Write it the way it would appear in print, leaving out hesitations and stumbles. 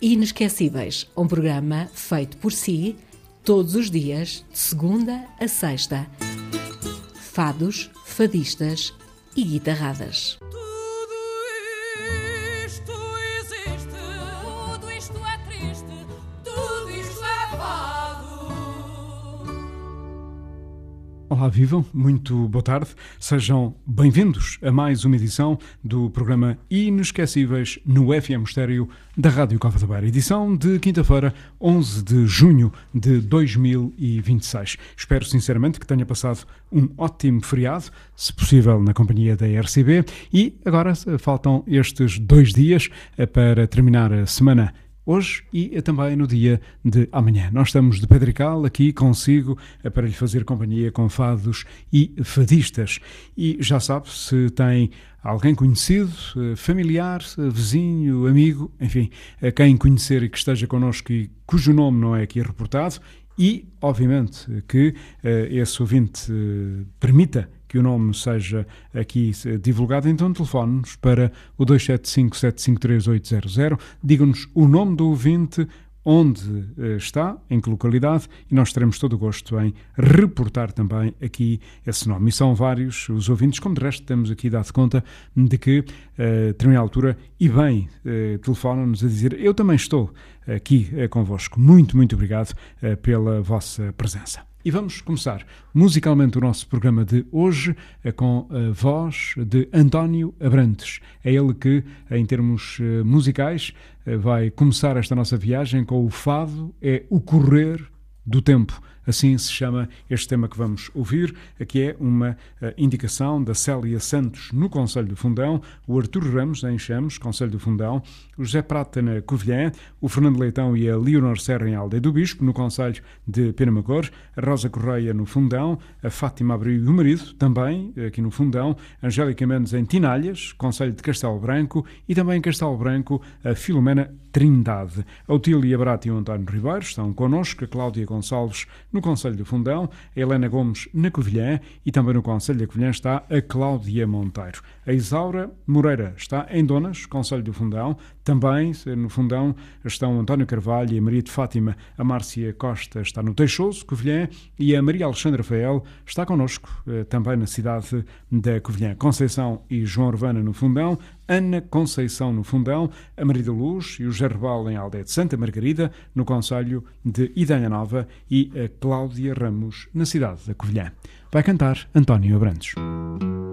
Inesquecíveis, um programa feito por si, todos os dias, de segunda a sexta. Fados, fadistas e guitarradas. Olá, vivam, muito boa tarde, sejam bem-vindos a mais uma edição do programa Inesquecíveis no FM Estéreo da Rádio Cova da Beira, edição de quinta-feira, 11 de junho de 2026. Espero sinceramente que tenha passado um ótimo feriado, se possível na companhia da RCB, e agora faltam estes 2 dias para terminar a semana. Hoje e também no dia de amanhã. Nós estamos de Pedrical aqui consigo para lhe fazer companhia com fados e fadistas. E já sabe, se tem alguém conhecido, familiar, vizinho, amigo, enfim, quem conhecer e que esteja connosco e cujo nome não é aqui reportado, e, obviamente, que esse ouvinte permita que o nome seja aqui divulgado, então telefone-nos para o 275-753-800, diga-nos o nome do ouvinte, onde está, em que localidade, e nós teremos todo o gosto em reportar também aqui esse nome. E são vários os ouvintes, como de resto temos aqui dado conta de que, a determinada altura, e bem, telefonam-nos a dizer: eu também estou aqui convosco. Muito, muito obrigado pela vossa presença. E vamos começar musicalmente o nosso programa de hoje com a voz de António Abrantes. É ele que, em termos musicais, vai começar esta nossa viagem com o fado, é o correr do tempo. Assim se chama este tema que vamos ouvir, que é uma indicação da Célia Santos no Concelho do Fundão, o Artur Ramos em Chamos, Concelho do Fundão, o José Prata na Covilhã, o Fernando Leitão e a Leonor Serra em Aldeia do Bispo, no Concelho de Penamacor, a Rosa Correia no Fundão, a Fátima Abreu e o marido, também aqui no Fundão, a Angélica Mendes em Tinalhas, Concelho de Castelo Branco, e também em Castelo Branco a Filomena Trindade. A Otília Barata e o António Ribeiro estão connosco, a Cláudia Gonçalves no Concelho do Fundão, a Helena Gomes na Covilhã, e também no Concelho da Covilhã está a Cláudia Monteiro. A Isaura Moreira está em Donas, Concelho do Fundão. Também no Fundão estão António Carvalho e a Maria de Fátima. A Márcia Costa está no Teixoso, Covilhã, e a Maria Alexandra Fael está connosco também na cidade da Covilhã. Conceição e João Urbana no Fundão, Ana Conceição no Fundão, a Maria da Luz e o José Rebal em Aldeia de Santa Margarida, no Concelho de Idanha Nova, e a Cláudia Ramos na cidade da Covilhã. Vai cantar António Abrantes.